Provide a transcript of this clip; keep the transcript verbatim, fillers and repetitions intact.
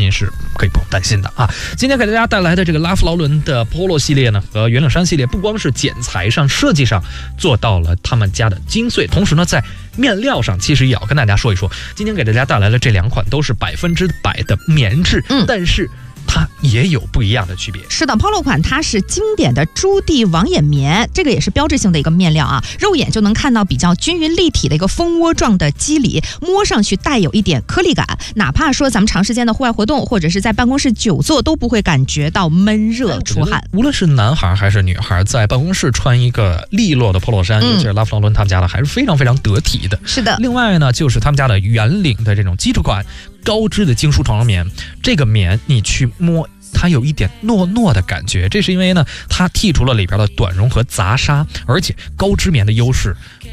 您是可以不用担心的啊。今天给大家带来的这个拉夫劳伦的 Polo 系列呢，和圆领衫系列，不光是剪裁上、设计上做到了他们家的精髓，同时呢，在面料上其实也要跟大家说一说。今天给大家带来的这两款都是百分之百的棉质，嗯，但是它也有不一样的区别。 是的 ，Polo 款它是经典的朱地网眼棉，这个也是标志性的一个面料啊，肉眼就能看到比较均匀立体的一个蜂窝状的肌理，摸上去带有一点颗粒感，哪怕说咱们长时间的户外活动或者是在办公室久坐，都不会感觉到闷热出汗。 无论是男孩还是女孩，在办公室穿一个利落的 Polo 衫，嗯、尤其是拉夫劳伦他们家的，还是非常非常得体的。 是的。 另外呢，就是他们家的圆领的这种基础款高织的精梳长棉，这个棉你去摸，它有一点糯糯的感觉，这是因为呢，它剔除了里边的短绒和杂纱，而且高织棉的优势